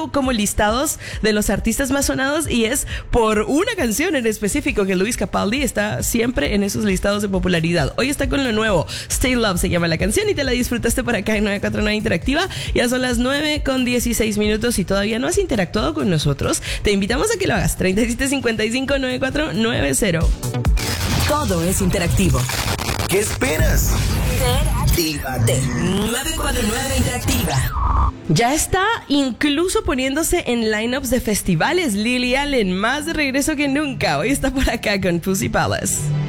hago como listados de los artistas más sonados y es por una canción en específico que Luis Capaldi está siempre en esos listados de popularidad. Hoy está con lo nuevo, Stay Love se llama la canción y te la disfrutaste por acá en 949 Interactiva. Ya son las 9:16 y todavía no has interactuado con nosotros. Te invitamos a que lo hagas. 3755-9490. Todo es interactivo. ¿Qué esperas? Interactívate. 949 Interactiva. Ya está incluso poniéndose en lineups de festivales. Lily Allen, más de regreso que nunca. Hoy está por acá con Pussy Palace.